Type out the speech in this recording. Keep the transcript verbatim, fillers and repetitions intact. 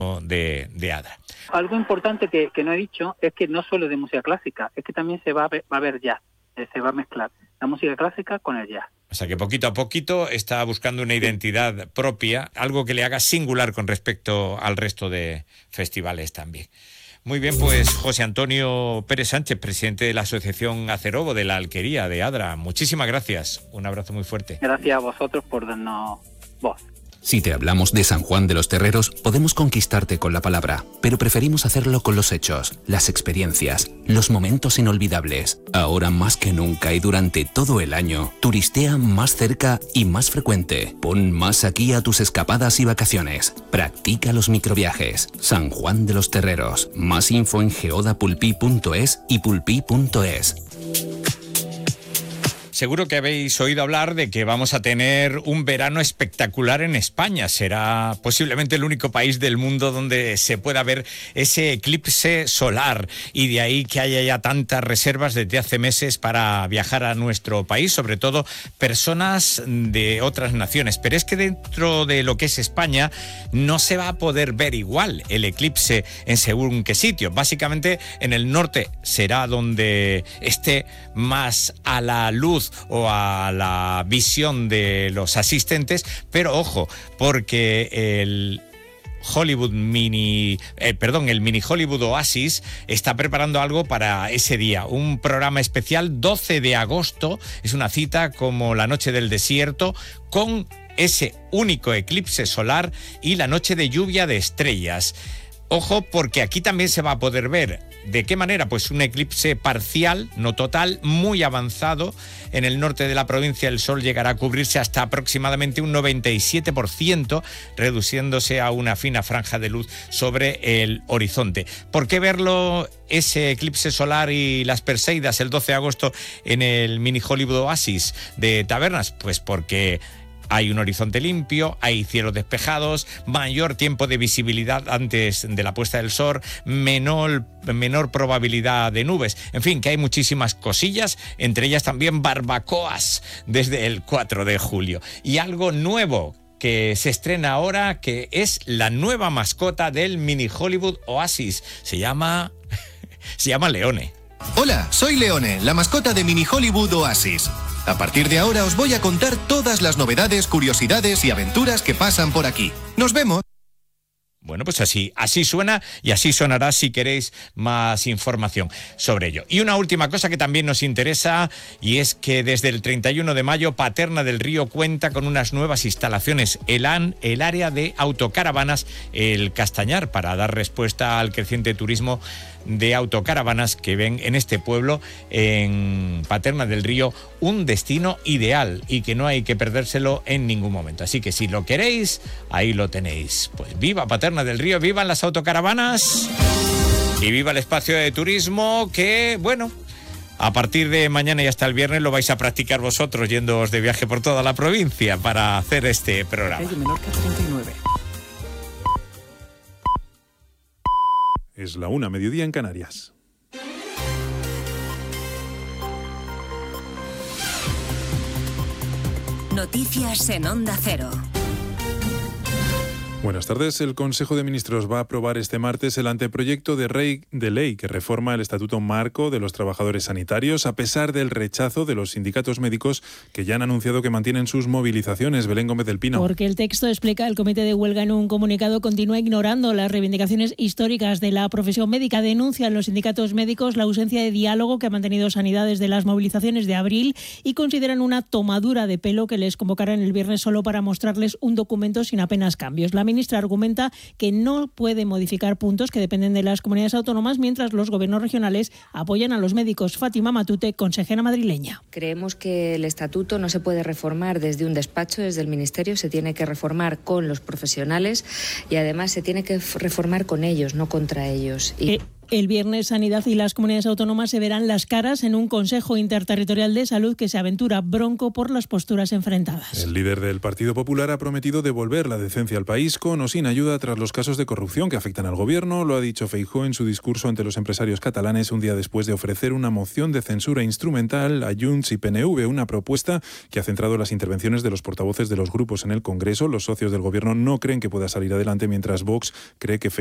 de, de Adra. Algo importante que, que no he dicho es que no solo de música clásica, es que también se va a ver, va a ver jazz, eh, se va a mezclar la música clásica con el jazz. O sea que poquito a poquito está buscando una identidad propia, algo que le haga singular con respecto al resto de festivales también. Muy bien, pues José Antonio Pérez Sánchez, presidente de la Asociación Acerobo de la Alquería de Adra. Muchísimas gracias. Un abrazo muy fuerte. Gracias a vosotros por darnos voz. Si te hablamos de San Juan de los Terreros, podemos conquistarte con la palabra, pero preferimos hacerlo con los hechos, las experiencias, los momentos inolvidables. Ahora más que nunca y durante todo el año, turistea más cerca y más frecuente. Pon más aquí a tus escapadas y vacaciones. Practica los microviajes. San Juan de los Terreros. Más info en geodapulpí punto es y pulpí punto es. Seguro que habéis oído hablar de que vamos a tener un verano espectacular en España. Será posiblemente el único país del mundo donde se pueda ver ese eclipse solar, y de ahí que haya ya tantas reservas desde hace meses para viajar a nuestro país, sobre todo personas de otras naciones. Pero es que dentro de lo que es España no se va a poder ver igual el eclipse en según qué sitio. Básicamente en el norte será donde esté más a la luz o a la visión de los asistentes, pero ojo, porque el Hollywood Mini, eh, perdón, el Mini Hollywood Oasis está preparando algo para ese día, un programa especial doce de agosto, es una cita como la noche del desierto, con ese único eclipse solar y la noche de lluvia de estrellas. Ojo, porque aquí también se va a poder ver. ¿De qué manera? Pues un eclipse parcial, no total, muy avanzado. En el norte de la provincia el sol llegará a cubrirse hasta aproximadamente un noventa y siete por ciento, reduciéndose a una fina franja de luz sobre el horizonte. ¿Por qué verlo, ese eclipse solar y las Perseidas, el doce de agosto en el Mini Hollywood Oasis de Tabernas? Pues porque hay un horizonte limpio, hay cielos despejados, mayor tiempo de visibilidad antes de la puesta del sol, menor, menor probabilidad de nubes. En fin, que hay muchísimas cosillas, entre ellas también barbacoas desde el cuatro de julio. Y algo nuevo que se estrena ahora, que es la nueva mascota del Mini Hollywood Oasis. Se llama... se llama Leone. Hola, soy Leone, la mascota de Mini Hollywood Oasis. A partir de ahora os voy a contar todas las novedades, curiosidades y aventuras que pasan por aquí. ¡Nos vemos! Bueno, pues así, así suena y así sonará si queréis más información sobre ello. Y una última cosa que también nos interesa, y es que desde el treinta y uno de mayo Paterna del Río cuenta con unas nuevas instalaciones, el, an, el área de autocaravanas El Castañar, para dar respuesta al creciente turismo de autocaravanas que ven en este pueblo, en Paterna del Río, un destino ideal y que no hay que perdérselo en ningún momento. Así que si lo queréis, ahí lo tenéis. Pues viva Paterna del Río, vivan las autocaravanas y viva el espacio de turismo que, bueno, a partir de mañana y hasta el viernes lo vais a practicar vosotros yéndoos de viaje por toda la provincia para hacer este programa. Es la una, mediodía en Canarias. Noticias en Onda Cero. Buenas tardes. El Consejo de Ministros va a aprobar este martes el anteproyecto de, rey, de ley que reforma el Estatuto Marco de los Trabajadores Sanitarios, a pesar del rechazo de los sindicatos médicos que ya han anunciado que mantienen sus movilizaciones. Belén Gómez del Pino. Porque el texto, explica el Comité de Huelga en un comunicado, continúa ignorando las reivindicaciones históricas de la profesión médica. Denuncian los sindicatos médicos la ausencia de diálogo que ha mantenido Sanidad desde las movilizaciones de abril y consideran una tomadura de pelo que les convocaran el viernes solo para mostrarles un documento sin apenas cambios. La ministra argumenta que no puede modificar puntos que dependen de las comunidades autónomas, mientras los gobiernos regionales apoyan a los médicos. Fátima Matute, consejera madrileña. Creemos que el estatuto no se puede reformar desde un despacho, desde el Ministerio, se tiene que reformar con los profesionales y además se tiene que reformar con ellos, no contra ellos. Y... Eh. El viernes, Sanidad y las comunidades autónomas se verán las caras en un Consejo Interterritorial de Salud que se aventura bronco por las posturas enfrentadas. El líder del Partido Popular ha prometido devolver la decencia al país con o sin ayuda tras los casos de corrupción que afectan al gobierno. Lo ha dicho Feijóo en su discurso ante los empresarios catalanes un día después de ofrecer una moción de censura instrumental a Junts y P N V, una propuesta que ha centrado las intervenciones de los portavoces de los grupos en el Congreso. Los socios del gobierno no creen que pueda salir adelante, mientras Vox cree que